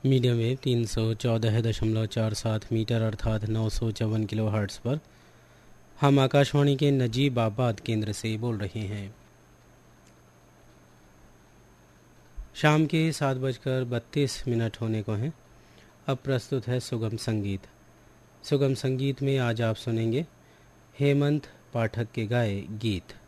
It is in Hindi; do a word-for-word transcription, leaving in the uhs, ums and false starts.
मीडियम वेव तीन सौ चौदह दशमलव चार सात मीटर अर्थात नौ सौ चौवन किलो हर्ट्स पर हम आकाशवाणी के नजीबाबाद केंद्र से बोल रहे हैं। शाम के सात बजकर बत्तीस मिनट होने को हैं। अब प्रस्तुत है सुगम संगीत। सुगम संगीत में आज आप सुनेंगे हेमंत पाठक के गाए गीत।